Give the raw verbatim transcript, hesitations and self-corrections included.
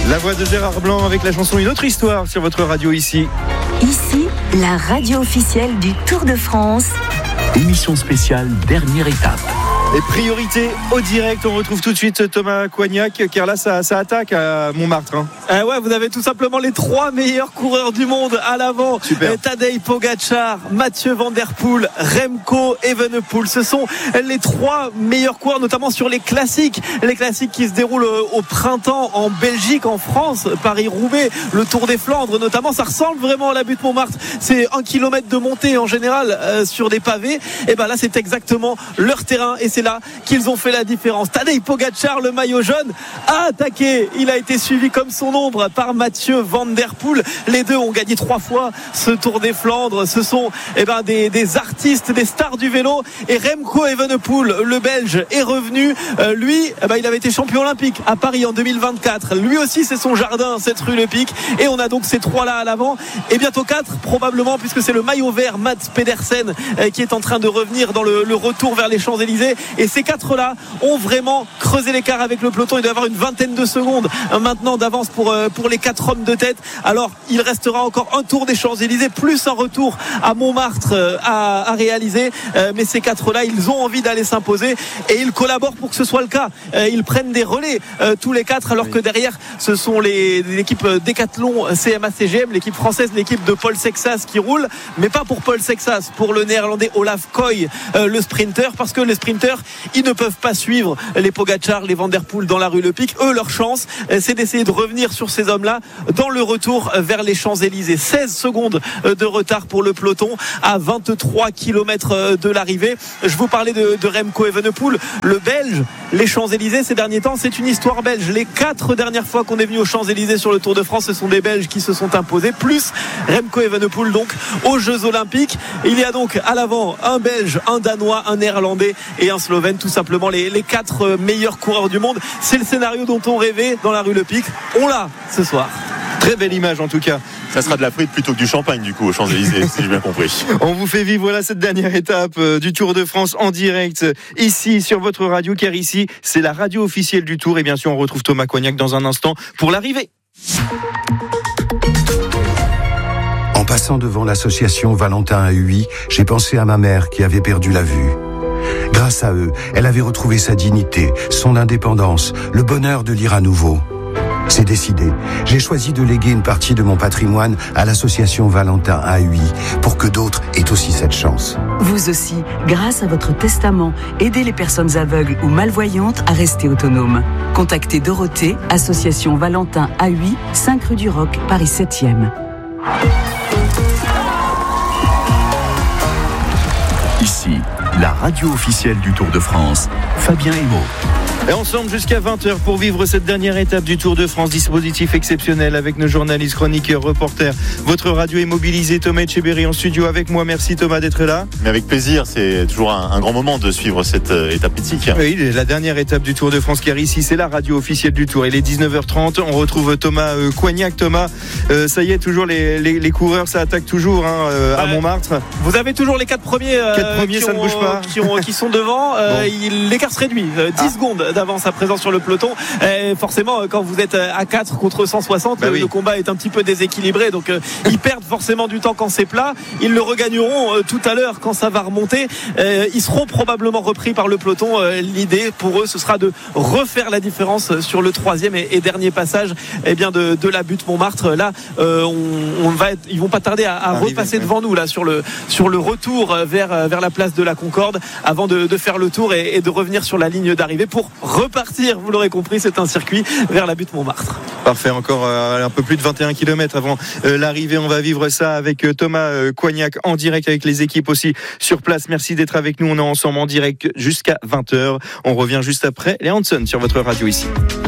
La voix de Gérard Blanc avec la chanson Une autre histoire sur votre radio ici. Ici, la radio officielle du Tour de France. Émission spéciale, dernière étape. Et priorité au direct, on retrouve tout de suite Thomas Coignac, car là ça, ça attaque à Montmartre. Hein. Euh, ouais, vous avez tout simplement les trois meilleurs coureurs du monde à l'avant. Super. Tadej Pogačar, Mathieu Van Der Poel, Remco Evenepoel. Ce sont les trois meilleurs coureurs, notamment sur les classiques. Les classiques qui se déroulent au printemps en Belgique, en France, Paris-Roubaix, le Tour des Flandres notamment. Ça ressemble vraiment à la butte Montmartre. C'est un kilomètre de montée en général euh, sur des pavés. Et ben là, c'est exactement leur terrain. Et c'est là qu'ils ont fait la différence. Tadej Pogačar, le maillot jaune, a attaqué. Il a été suivi comme son ombre par Mathieu Van Der Poel. Les deux ont gagné trois fois ce Tour des Flandres. Ce sont eh ben, des, des artistes, des stars du vélo. Et Remco Evenepoel, le Belge, est revenu. Euh, lui, eh ben, il avait été champion olympique à Paris en deux mille vingt-quatre. Lui aussi, c'est son jardin, cette rue Le Pic. Et on a donc ces trois-là à l'avant. Et bientôt quatre, probablement, puisque c'est le maillot vert, Mats Pedersen, euh, qui est en train de revenir dans le, le retour vers les Champs-Élysées. Et ces quatre-là ont vraiment creusé l'écart avec le peloton. Il doit y avoir une vingtaine de secondes maintenant d'avance pour, pour les quatre hommes de tête. Alors il restera encore un tour des Champs-Élysées plus un retour à Montmartre à, à réaliser. Mais ces quatre-là, ils ont envie d'aller s'imposer et ils collaborent pour que ce soit le cas. Ils prennent des relais tous les quatre, alors que derrière ce sont les, l'équipe Decathlon C M A C G M, l'équipe française, l'équipe de Paul Sexas qui roule. Mais pas pour Paul Sexas, pour le néerlandais Olaf Koy, le sprinter, parce que les sprinters, ils ne peuvent pas suivre les Pogačar, les Van Der Poel dans la rue Le Pic. Eux, leur chance, c'est d'essayer de revenir sur ces hommes-là dans le retour vers les Champs-Élysées. seize secondes de retard pour le peloton à vingt-trois kilomètres de l'arrivée. Je vous parlais de, de Remco Evenepoel, le Belge. Les Champs-Élysées, ces derniers temps, c'est une histoire belge. Les quatre dernières fois qu'on est venu aux Champs-Élysées sur le Tour de France, ce sont des Belges qui se sont imposés, plus Remco Evenepoel donc aux Jeux Olympiques. Il y a donc à l'avant un Belge, un Danois, un Néerlandais et un Slovène, tout simplement les, les quatre meilleurs coureurs du monde. C'est le scénario dont on rêvait dans la rue Le Pic. On l'a ce soir. Très belle image en tout cas. Ça sera de la frite plutôt que du champagne du coup aux Champs-Élysées, si j'ai bien compris. On vous fait vivre voilà cette dernière étape euh, du Tour de France en direct euh, ici sur votre radio, car ici c'est la radio officielle du Tour. Et bien sûr on retrouve Thomas Coignac dans un instant pour l'arrivée. En passant devant l'association Valentin A U I, j'ai pensé à ma mère qui avait perdu la vue. Grâce à eux, elle avait retrouvé sa dignité, son indépendance, le bonheur de lire à nouveau. C'est décidé. J'ai choisi de léguer une partie de mon patrimoine à l'association Valentin A U I pour que d'autres aient aussi cette chance. Vous aussi, grâce à votre testament, aidez les personnes aveugles ou malvoyantes à rester autonomes. Contactez Dorothée, association Valentin A U I, cinq rue du Roc, Paris septième. Ici, la radio officielle du Tour de France, Fabien Emo. Et ensemble jusqu'à vingt heures pour vivre cette dernière étape du Tour de France. Dispositif exceptionnel avec nos journalistes, chroniqueurs, reporters. Votre radio est mobilisée. Thomas Etcheberry en studio avec moi. Merci Thomas d'être là. Mais avec plaisir, c'est toujours un, un grand moment de suivre cette euh, étape mythique. Oui, la dernière étape du Tour de France, car ici c'est la radio officielle du Tour. Il est dix-neuf heures trente. On retrouve Thomas euh, Coignac. Thomas, euh, ça y est, toujours les, les, les coureurs, ça attaque toujours hein, euh, à Montmartre. Vous avez toujours les quatre premiers, euh, quatre premiers qui, ça ont, ne bouge pas. qui, ont, qui sont devant. Euh, bon. il, l'écart se réduit. Euh, dix ah. secondes d'avance à présent sur le peloton. Et forcément, quand vous êtes à quatre contre cent soixante, bah oui. le combat est un petit peu déséquilibré. Donc, euh, ils perdent forcément du temps quand c'est plat. Ils le regagneront euh, tout à l'heure quand ça va remonter. Euh, ils seront probablement repris par le peloton. Euh, l'idée pour eux, ce sera de refaire la différence sur le troisième et, et dernier passage eh bien de, de la butte Montmartre. Là, euh, on, on va être, ils vont pas tarder à, à Arrivé, repasser ouais. devant nous là sur le sur le retour vers vers la place de la Concorde avant de, de faire le tour et, et de revenir sur la ligne d'arrivée pour repartir. Vous l'aurez compris, c'est un circuit vers la butte Montmartre. Parfait, encore euh, un peu plus de vingt et un kilomètres avant euh, l'arrivée. On va vivre ça avec euh, Thomas euh, Coignac en direct avec les équipes aussi sur place. Merci d'être avec nous. On est ensemble en direct jusqu'à vingt heures. On revient juste après les Hanson sur votre radio ici.